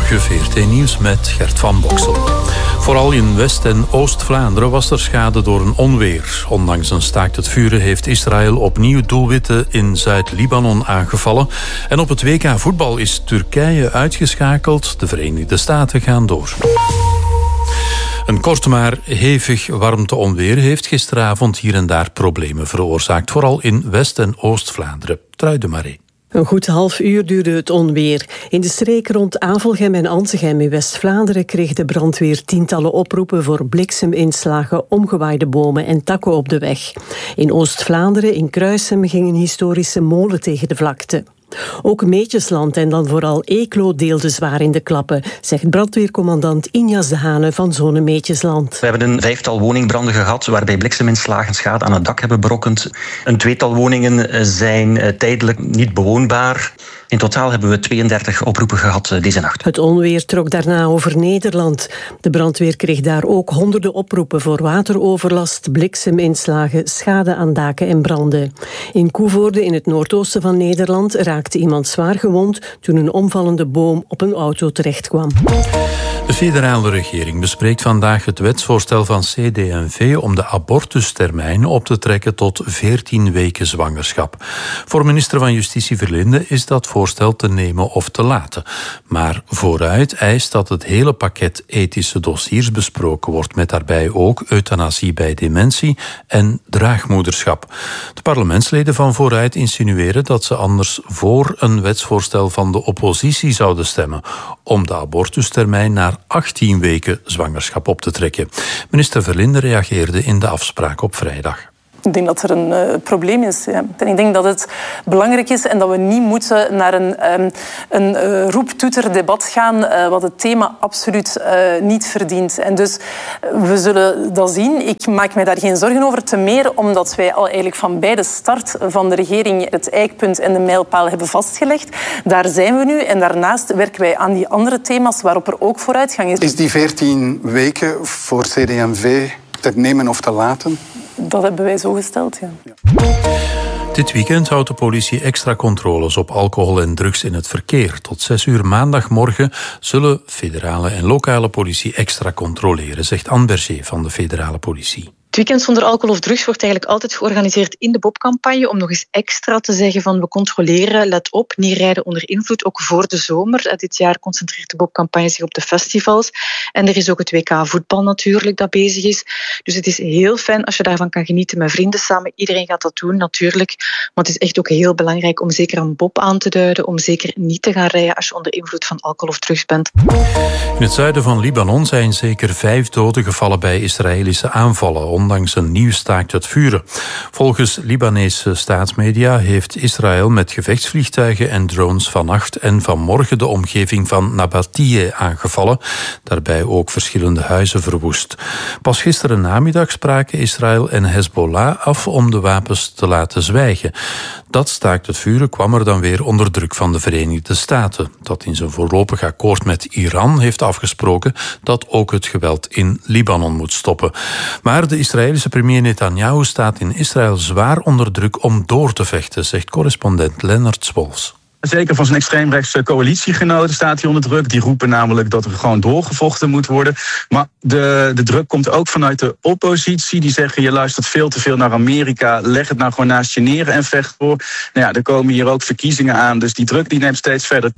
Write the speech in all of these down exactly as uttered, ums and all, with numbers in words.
Goedemorgen, V R T Nieuws met Gert van Boksel. Vooral in West- en Oost-Vlaanderen was er schade door een onweer. Ondanks een staakt het vuren heeft Israël opnieuw doelwitten in Zuid-Libanon aangevallen. En op het W K voetbal is Turkije uitgeschakeld. De Verenigde Staten gaan door. Een kort maar hevig warmte-onweer heeft gisteravond hier en daar problemen veroorzaakt. Vooral in West- en Oost-Vlaanderen. Trui de Marais. Een goed half uur duurde het onweer. In de streek rond Avelgem en Antegem in West-Vlaanderen kreeg de brandweer tientallen oproepen voor blikseminslagen, omgewaaide bomen en takken op de weg. In Oost-Vlaanderen, in Kruisem, ging een historische molen tegen de vlakte. Ook Meetjesland en dan vooral Eeklo deelde zwaar in de klappen, zegt brandweercommandant Injas de Hane van Zone Meetjesland. We hebben een vijftal woningbranden gehad waarbij blikseminslagen schade aan het dak hebben berokkend. Een tweetal woningen zijn tijdelijk niet bewoonbaar. In totaal hebben we tweeëndertig oproepen gehad deze nacht. Het onweer trok daarna over Nederland. De brandweer kreeg daar ook honderden oproepen voor wateroverlast, blikseminslagen, schade aan daken en branden. In Koevoorde in het noordoosten van Nederland raakte iemand zwaar gewond toen een omvallende boom op een auto terechtkwam. De federale regering bespreekt vandaag het wetsvoorstel van C D en V om de abortustermijn op te trekken tot veertien weken zwangerschap. Voor minister van Justitie Verlinde is dat voorstel te nemen of te laten. Maar vooruit eist dat het hele pakket ethische dossiers besproken wordt, met daarbij ook euthanasie bij dementie en draagmoederschap. De parlementsleden van Vooruit insinueren dat ze anders voor een wetsvoorstel van de oppositie zouden stemmen om de abortustermijn naar achttien weken zwangerschap op te trekken. Minister Verlinde reageerde in de afspraak op vrijdag. Ik denk dat er een uh, probleem is. Ja. En ik denk dat het belangrijk is en dat we niet moeten naar een, um, een uh, roeptoeterdebat gaan, uh, wat het thema absoluut uh, niet verdient. En dus uh, we zullen dat zien. Ik maak mij daar geen zorgen over. Te meer omdat wij al eigenlijk van bij de start van de regering het eikpunt en de mijlpaal hebben vastgelegd. Daar zijn we nu. En daarnaast werken wij aan die andere thema's waarop er ook vooruitgang is. Is die veertien weken voor C D en V te nemen of te laten? Dat hebben wij zo gesteld, ja. ja. Dit weekend houdt de politie extra controles op alcohol en drugs in het verkeer. Tot zes uur maandagmorgen zullen federale en lokale politie extra controleren, zegt Anne Berger van de federale politie. Het weekend zonder alcohol of drugs wordt eigenlijk altijd georganiseerd in de B O P-campagne om nog eens extra te zeggen van we controleren, let op, niet rijden onder invloed, ook voor de zomer. Dit jaar concentreert de B O P-campagne zich op de festivals. En er is ook het W K voetbal natuurlijk dat bezig is. Dus het is heel fijn als je daarvan kan genieten met vrienden samen. Iedereen gaat dat doen natuurlijk. Maar het is echt ook heel belangrijk om zeker een B O P aan te duiden, om zeker niet te gaan rijden als je onder invloed van alcohol of drugs bent. In het zuiden van Libanon zijn zeker vijf doden gevallen bij Israëlische aanvallen, ondanks een nieuw staakt het vuren. Volgens Libanese staatsmedia heeft Israël met gevechtsvliegtuigen en drones vannacht en vanmorgen de omgeving van Nabatiyeh aangevallen, daarbij ook verschillende huizen verwoest. Pas gisteren namiddag spraken Israël en Hezbollah af om de wapens te laten zwijgen. Dat staakt het vuren kwam er dan weer onder druk van de Verenigde Staten, dat in zijn voorlopig akkoord met Iran heeft afgesproken dat ook het geweld in Libanon moet stoppen. Maar de Israëlische premier Netanyahu staat in Israël zwaar onder druk om door te vechten, zegt correspondent Lennart Swolfs. Zeker van zijn extreemrechtse coalitiegenoten staat hij onder druk. Die roepen namelijk dat er gewoon doorgevochten moet worden. Maar de, de druk komt ook vanuit de oppositie. Die zeggen, je luistert veel te veel naar Amerika. Leg het nou gewoon naast je neer en vecht voor. Nou ja, er komen hier ook verkiezingen aan. Dus die druk die neemt steeds verder.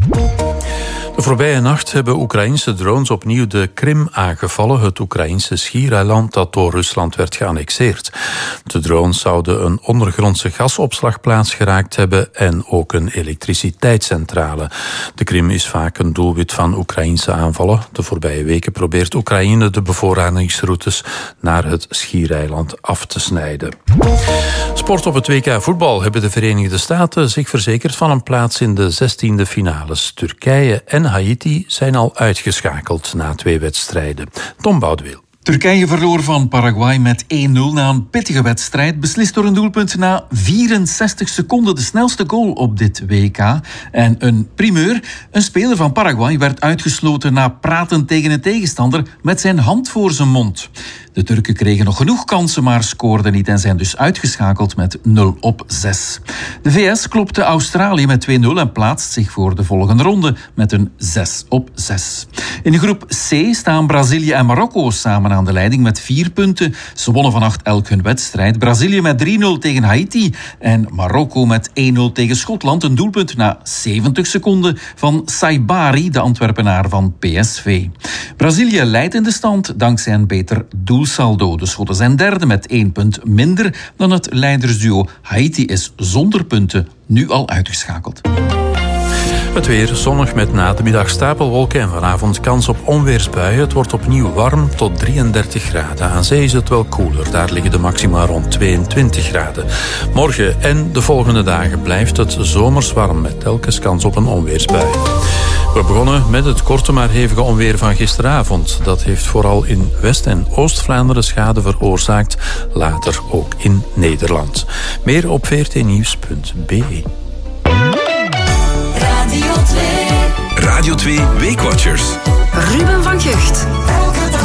De voorbije nacht hebben Oekraïnse drones opnieuw de Krim aangevallen, het Oekraïnse schiereiland dat door Rusland werd geannexeerd. De drones zouden een ondergrondse gasopslagplaats geraakt hebben en ook een elektriciteitscentrale. De Krim is vaak een doelwit van Oekraïnse aanvallen. De voorbije weken probeert Oekraïne de bevoorradingsroutes naar het schiereiland af te snijden. Sport op het W K voetbal hebben de Verenigde Staten zich verzekerd van een plaats in de zestiende finales. Turkije en Haiti zijn al uitgeschakeld na twee wedstrijden. Tom Boudewil. Turkije verloor van Paraguay met één nul na een pittige wedstrijd. Beslist door een doelpunt na vierenzestig seconden. De snelste goal op dit W K. En een primeur. Een speler van Paraguay werd uitgesloten na praten tegen een tegenstander met zijn hand voor zijn mond. De Turken kregen nog genoeg kansen, maar scoorden niet en zijn dus uitgeschakeld met nul op zes. De V S klopte Australië met twee nul en plaatst zich voor de volgende ronde met een zes op zes. In de groep C staan Brazilië en Marokko samen aan de leiding met vier punten. Ze wonnen vannacht elk hun wedstrijd. Brazilië met drie nul tegen Haiti en Marokko met één nul tegen Schotland. Een doelpunt na zeventig seconden van Saibari, de Antwerpenaar van P S V. Brazilië leidt in de stand dankzij een beter doelsaldo. De Schotten zijn derde met één punt minder dan het leidersduo. Haiti is zonder punten nu al uitgeschakeld. Het weer zonnig met na de middag stapelwolken en vanavond kans op onweersbuien. Het wordt opnieuw warm tot drieëndertig graden. Aan zee is het wel koeler. Daar liggen de maxima rond tweeëntwintig graden. Morgen en de volgende dagen blijft het zomers warm met telkens kans op een onweersbui. We begonnen met het korte maar hevige onweer van gisteravond. Dat heeft vooral in West- en Oost-Vlaanderen schade veroorzaakt. Later ook in Nederland. Meer op v r t nieuws punt b e. Radio twee. Radio twee Weekwatchers. Ruben